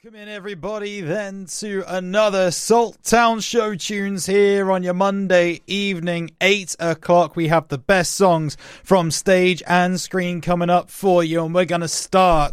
Welcome in everybody then to another Salt Town Show tunes here on your Monday evening, 8 o'clock. We have the best songs from stage and screen coming up for you, and we're going to start